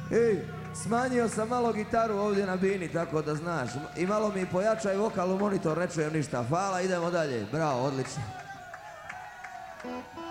Ej, smanjio sam malo gitaru ovdje na bini, tako da znaš. I malo mi pojačaj vokal u monitor, ne čujem ništa. Hvala, idemo dalje. Bravo, odlično.